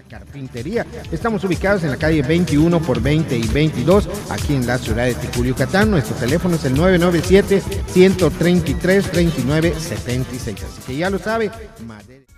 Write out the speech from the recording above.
carpintería. Estamos ubicados en la calle 21 por 20 y 22, aquí en la ciudad de Ticul, Yucatán. Nuestro teléfono es el 997-133-3976. Así que ya lo sabe, madera.